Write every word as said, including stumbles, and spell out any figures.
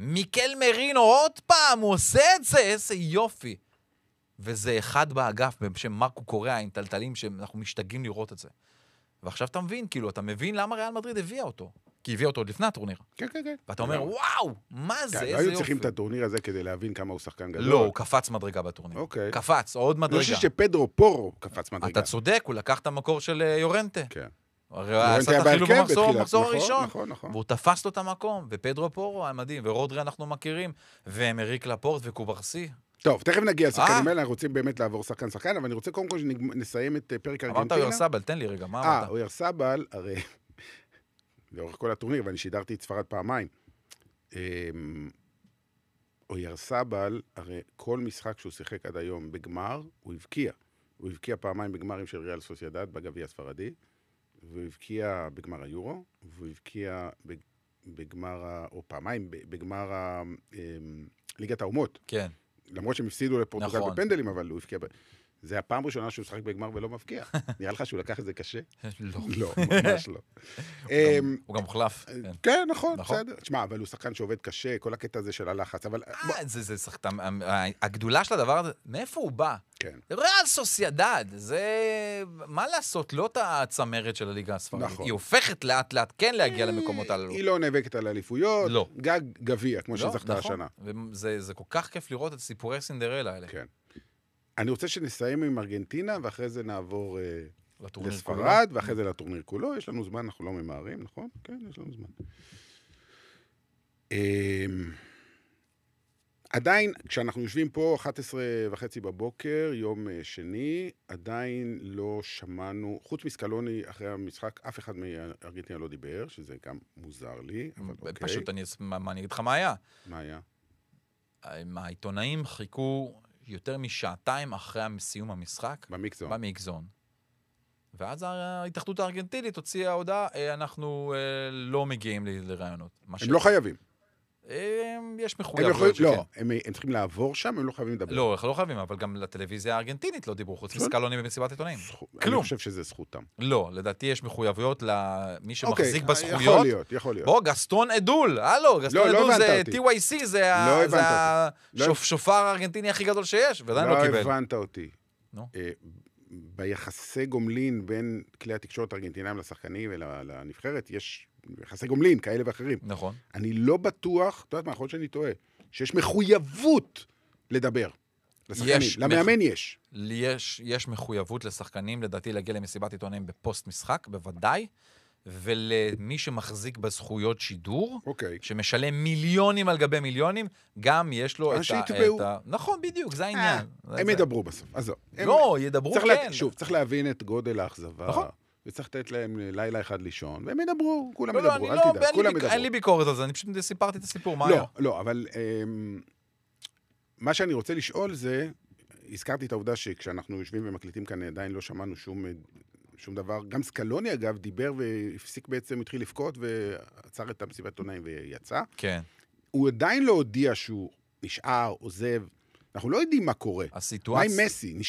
מיקל מרינו, עוד פעם, הוא עושה את זה, איזה יופי. וזה אחד באגף, בשם מרקו קוריאה, עם טלטלים שאנחנו משתגעים לראות את זה. ועכשיו אתה מבין, כאילו, אתה מבין למה ריאל מדריד הביאה אותו. כי הביאה אותו עוד לפני הטורניר. כן, כן, כן. ואתה אומר, וואו, מה זה, איזה יופי. לא היו צריכים את הטורניר הזה כדי להבין כמה הוא שחקן גדול. לא, הוא קפץ מדרגה בטורניר. אוקיי. קפץ, עוד מדרגה. אני חושב שפדרו פורו קפץ מדרגה. אתה צודק, הוא לקח את המקור של יורנטה. כן. הרי הוא עשה את החילוב במחזור הראשון. נכון, נכון. והוא תפס לו את המקום, ופדרו פורו היה מדהים, ורודרי אנחנו מכירים, ואמריק לפורט וקוברסי. טוב, תכף נגיע לשחקנים האלה, אנחנו רוצים באמת לעבור שחקן שחקן, אבל אני רוצה קודם כל שנסיים את פרק ארגנטינה. אמרת אוירסבל, תן לי רגע, מה אמרת? אה, אוירסבל, הרי, לאורך כל הטורניר, ואני שידרתי את ספרד פעמיים, אוירסבל, הרי כל משחק שהוא שיחק עד היום בגמר, הוא הבקיע. הוא הבקיע פעמיים בגמרים של ריאל סוסיידד, בגביע הספרדי, והוא הבקיע בגמר היורו, והוא הבקיע בגמר, או פעמיים, בגמר ליגת האומות. כן. למרות שהם הפסידו לפורטוגל בפנדלים, אבל הוא הפקיע... זה הפעם ראשונה שהוא שחק בגמר ולא מבקיע. נראה לך שהוא לקח את זה קשה? לא. לא, ממש לא. הוא גם מוחלף. כן, נכון, בסדר. תשמע, אבל הוא שחקן שעובד קשה, כל הקטע הזה של הלחץ, אבל... זה שחקן... הגדולה של הדבר הזה, מאיפה הוא בא? כן. ריאל סוסיידד, זה... מה לעשות? לא את הצמרת של הליגה הספרדית. היא הופכת לאט לאט כן להגיע למקומות הללו. היא לא נאבקת על אליפויות. לא. גג גביע, כמו שזכתה השנה. וזה כל כך כיף לראות את סיפורי סינדרלה האלה. כן. אני רוצה שנסיים עם ארגנטינה, ואחרי זה נעבור לטורניר לספרד, ואחרי זה לטורניר כולו. יש לנו זמן, אנחנו לא ממהרים, נכון? כן, יש לנו זמן. עדיין, כשאנחנו יושבים פה, אחת עשרה וחצי בבוקר, יום שני, עדיין לא שמענו, חוץ מסקלוני, אחרי המשחק, אף אחד מארגנטינה לא דיבר, שזה גם מוזר לי, אבל אוקיי. פשוט, אני, מה, אני אגיד לך מה היה? מה היה? העיתונאים חיכו יותר משעתיים אחרי סיום המשחק. במיקזון. במיקזון. ואז ההתאחדות הארגנטינית הוציאה הודעה, אנחנו לא מגיעים לרעיונות. הם לא חייבים. יש מחויבות. לא, הם צריכים לעבור שם, הם לא חייבים לדבר. לא, לא חייבים, אבל גם לטלוויזיה הארגנטינית לא דיברו, חוץ מסקלוני במסיבת עיתונאים. כלום. אני חושב שזה זכותם. לא, לדעתי יש מחויבות למי שמחזיק בזכויות. יכול להיות, יכול להיות. בוא, גסטון אדול, הלו, גסטון אדול זה טי וואי סי, זה השופר הארגנטיני הכי גדול שיש, ועדיין לא קיבל. לא הבנת אותי. ביחסי גומלין בין כלי התקשורת הארגנטינאים לשחקנים ולנבחרת, יש יחסי גומלין, כאלה ואחרים. נכון. אני לא בטוח, אתה יודעת מה, יכול להיות שאני טועה, שיש מחויבות לדבר לשחקנים. למאמן יש. יש, יש מחויבות לשחקנים, לדעתי, להגיע למסיבת עיתונאים בפוסט משחק, בוודאי, ולמי שמחזיק בזכויות שידור, אוקיי. שמשלם מיליונים על גבי מיליונים, גם יש לו את שיתבעו. ה... נכון, בדיוק, זה העניין. הם ידברו בסוף. אז לא, ידברו כן. שוב, צריך להבין את גודל האכזבה. נכון. וצריך לתת להם לילה אחד לישון, והם ידברו, כולם לא, ידברו, אל לא, תדע, כולם ידברו. אין לי ביקורת על זה, אני פשוט סיפרתי את הסיפור, מה לא, היה? לא, אבל מה שאני רוצה לשאול זה, הזכרתי את העובדה שכשאנחנו יושבים ומקליטים כאן, עדיין לא שמענו שום, שום דבר, גם סקלוני אגב דיבר והפסיק בעצם, התחיל לבכות ועצר את המסיבת עיתונאים ויצא. כן. הוא עדיין לא הודיע שהוא נשאר, עוזב, אנחנו לא יודעים מה קורה. הסיטואציה... מה עם מסי?